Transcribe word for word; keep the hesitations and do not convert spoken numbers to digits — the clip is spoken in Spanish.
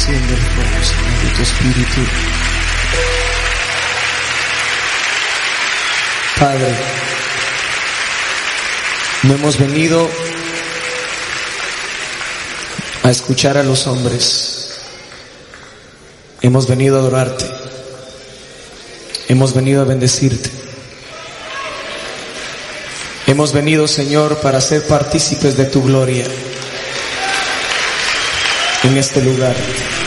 enciende el fuego, Señor, de tu Espíritu. Padre, no hemos venido a escuchar a los hombres, hemos venido a adorarte, hemos venido a bendecirte, hemos venido, Señor, para ser partícipes de tu gloria en este lugar.